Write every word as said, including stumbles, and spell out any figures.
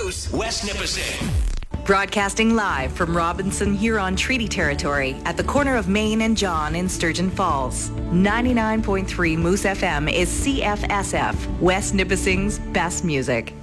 Moose, West Nipissing. Broadcasting live from Robinson Huron Treaty Territory at the corner of Main and John in Sturgeon Falls. ninety-nine point three Moose F M is C F S F, West Nipissing's best music.